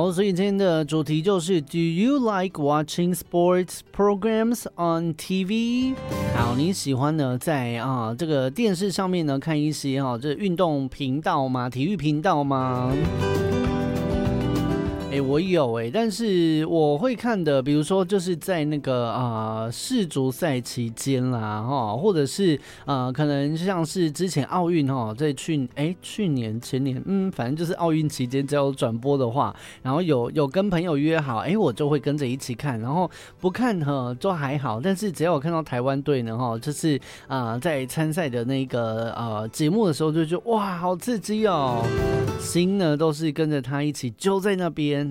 好，所以今天的主题就是 Do you like watching sports programs on TV？ 好，你喜欢呢在这个电视上面呢看一些这运动频道吗？体育频道吗？我有但是我会看的，比如说就是在那个世足赛期间啦，或者是可能像是之前奥运在去年前年，反正就是奥运期间只要有转播的话，然后有跟朋友约好，我就会跟着一起看，然后不看就还好，但是只要我看到台湾队呢就是在参赛的那个节目的时候，就觉得哇好刺激哦，心呢都是跟着他一起揪在那边。